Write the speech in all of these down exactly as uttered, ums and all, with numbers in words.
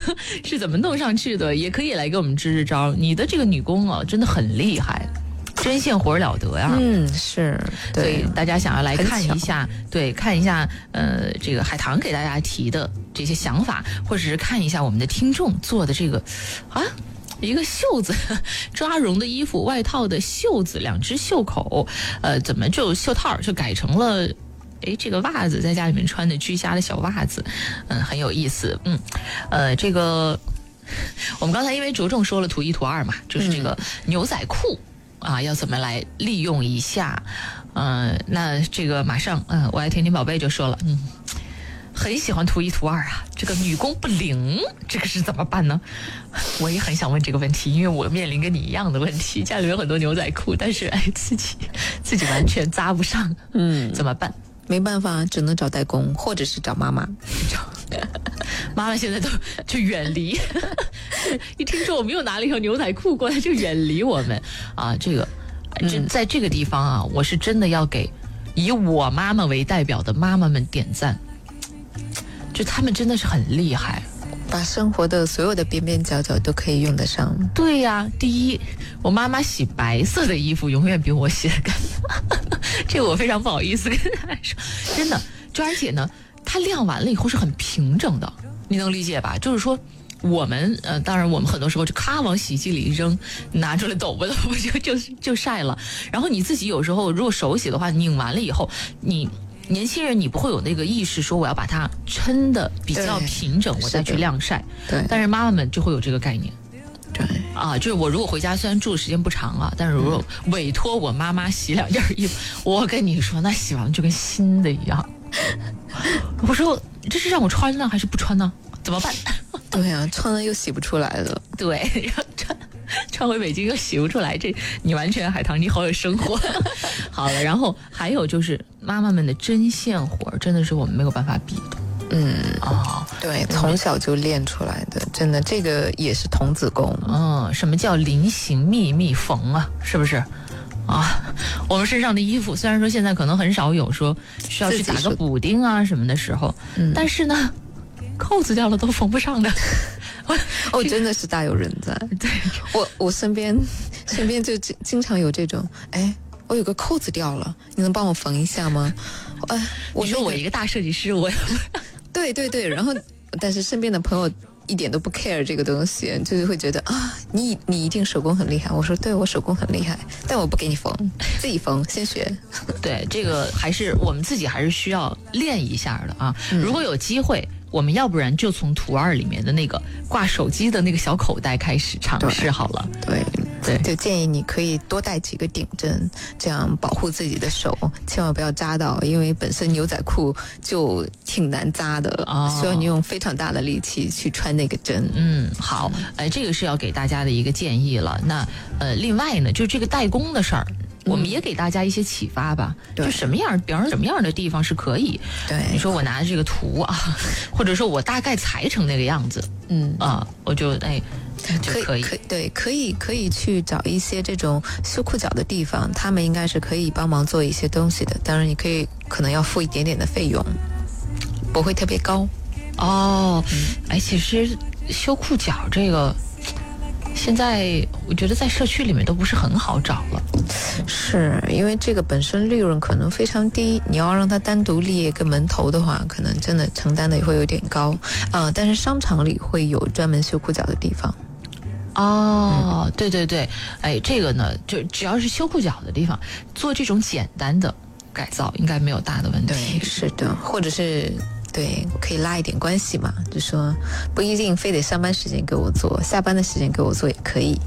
是怎么弄上去的，也可以来给我们支支招。你的这个女工啊，真的很厉害。针线活了得呀， 嗯，是，对， 所以大家想要来看一下，对，看一下，呃，这个海棠给大家提的这些想法，或者是看一下我们的听众做的这个，啊，一个袖子抓绒的衣服，外套的袖子，两只袖口，呃，怎么就袖套就改成了？哎，这个袜子在家里面穿的居家的小袜子，嗯，很有意思，嗯，呃，这个我们刚才因为着重说了图一图二嘛，就是这个牛仔裤。啊，要怎么来利用一下？嗯、呃，那这个马上，嗯、呃，我爱甜甜宝贝就说了，嗯，很喜欢图一图二啊，这个女工不灵，这个是怎么办呢？我也很想问这个问题，因为我面临跟你一样的问题，家里面有很多牛仔裤，但是哎，自己自己完全扎不上，嗯，怎么办？ 没办法，只能找代工，或者是找妈妈。 妈妈现在都就远离，一听说我们又拿了一条牛仔裤过来，就远离我们啊！这个，这在这个地方啊，我是真的要给以我妈妈为代表的妈妈们点赞，就他们真的是很厉害， 把生活的所有的边边角角都可以用得上。 对呀、啊，第一，我妈妈洗白色的衣服永远比我洗的干净，这个我非常不好意思跟大家说，真的，就而且呢。它晾完了以后是很平整的，你能理解吧？就是说，我们呃，当然我们很多时候就咔往洗衣机里一扔，拿出来抖吧抖吧就就就晒了。然后你自己有时候如果手洗的话，拧完了以后，你年轻人你不会有那个意识说我要把它抻的比较平整，我再去晾晒。 对， 但是妈妈们就会有这个概念。 对啊，就是我如果回家虽然住的时间不长啊，但是如果委托我妈妈洗两件衣服，我跟你说，那洗完就跟新的一样。我说这是让我穿呢还是不穿呢？怎么办？ 对啊，穿了又洗不出来了。 对，然后穿穿回北京又洗不出来，这你完全海棠你好有生活。好了，然后还有就是妈妈们的针线活真的是我们没有办法比的。 嗯， 哦， 对，从小就练出来的，真的，这个也是童子功。 嗯，什么叫临行密密缝啊？是不是？啊，我们身上的衣服虽然说现在可能很少有说需要去打个补丁啊什么的时候，嗯、但是呢，扣子掉了都缝不上的。 哦，真的是大有人在。 对， 我我身边身边就经常有这种，哎，我有个扣子掉了，你能帮我缝一下吗？哎，我说我一个大设计师，我对对对，然后但是身边的朋友一点都不 care 这个东西，就是会觉得啊，你你一定手工很厉害。我说对，我手工很厉害，但我不给你缝，自己缝，先学。 对，这个还是我们自己还是需要练一下的啊。嗯、如果有机会，我们要不然就从图二里面的那个挂手机的那个小口袋开始尝试好了。 对。对，就建议你可以多带几个顶针，这样保护自己的手，千万不要扎到，因为本身牛仔裤就挺难扎的，哦、需要你用非常大的力气去穿那个针。 嗯，好，呃，这个是要给大家的一个建议了。那呃，另外呢，就这个代工的事儿。我们也给大家一些启发吧，嗯、就什么样，比方说什么样的地方是可以， 对， 你说我拿这个图啊，或者说我大概裁成那个样子，嗯啊，我就哎就可以， 可以对，可以可以去找一些这种修裤脚的地方，他们应该是可以帮忙做一些东西的。当然，你可以可能要付一点点的费用，不会特别高。 哦，嗯、哎，其实修裤脚这个。现在我觉得在社区里面都不是很好找了， 是因为这个本身利润可能非常低，你要让它单独立一个门头的话，可能真的承担的也会有点高啊、呃。但是商场里会有专门修裤脚的地方。 哦，嗯、对对对，哎，这个呢，就只要是修裤脚的地方，做这种简单的改造，应该没有大的问题。 对，是的，或者是。对，可以拉一点关系嘛，就说不一定非得上班时间给我做，下班的时间给我做也可以。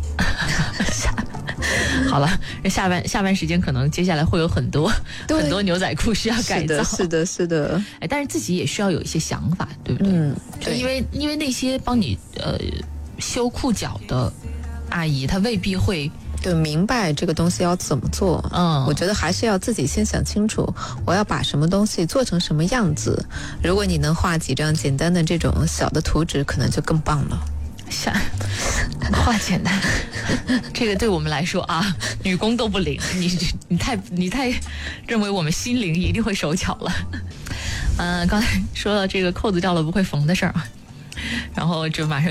好了，下班下班时间可能接下来会有很多很多牛仔裤需要改造， 是的，是的，是的。 哎，但是自己也需要有一些想法，对不对？嗯，对，因为因为那些帮你呃修裤脚的阿姨，她未必会。 对，明白这个东西要怎么做。嗯，我觉得还是要自己先想清楚，我要把什么东西做成什么样子。如果你能画几张简单的这种小的图纸，可能就更棒了。 想画简单，这个对我们来说啊，女工都不灵。你你太你太认为我们心灵一定会手巧了。嗯、呃，刚才说到这个扣子掉了不会缝的事儿啊，然后就马上。